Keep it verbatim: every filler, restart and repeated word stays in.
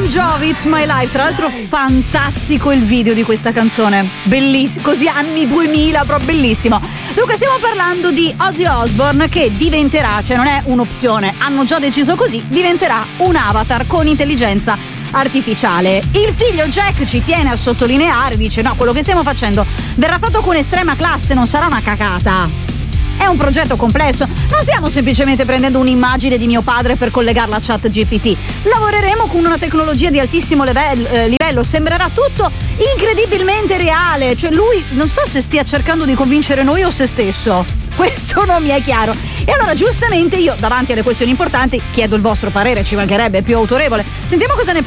Bon Jovi, It's My Life. Tra l'altro fantastico il video di questa canzone, bellissimo, così anni duemila, proprio bellissimo. Dunque stiamo parlando di Ozzy Osbourne, che diventerà, cioè non è un'opzione, hanno già deciso così, diventerà un avatar con intelligenza artificiale. Il figlio Jack ci tiene a sottolineare, dice no, quello che stiamo facendo verrà fatto con estrema classe, non sarà una cacata. È un progetto complesso, non stiamo semplicemente prendendo un'immagine di mio padre per collegarla a Chat G P T. Lavoreremo con una tecnologia di altissimo level, eh, livello, sembrerà tutto incredibilmente reale. Cioè lui non so se stia cercando di convincere noi o se stesso. Questo non mi è chiaro. E allora giustamente io davanti alle questioni importanti chiedo il vostro parere, ci mancherebbe, più autorevole. Sentiamo cosa ne